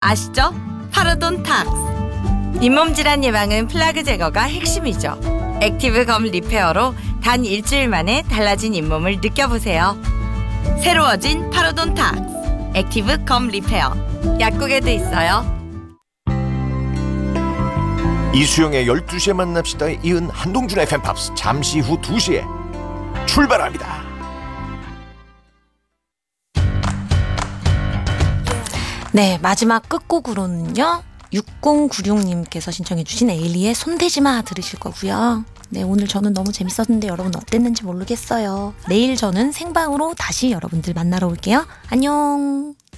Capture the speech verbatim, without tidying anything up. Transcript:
아시죠? 파라돈 탁스. 잇몸 질환 예방은 플라그 제거가 핵심이죠. 액티브 검 리페어로 단 일주일 만에 달라진 잇몸을 느껴보세요. 새로워진 파라돈 탁스 액티브 검 리페어. 약국에도 있어요. 이수영의 열두 시에 만납시다에 이은 한동준의 팬팝스 잠시 후 두 시에 출발합니다. 네, 마지막 끝곡으로는요 육공구육님께서 신청해주신 에일리의 손대지마 들으실 거고요. 네, 오늘 저는 너무 재밌었는데 여러분 어땠는지 모르겠어요. 내일 저는 생방으로 다시 여러분들 만나러 올게요. 안녕.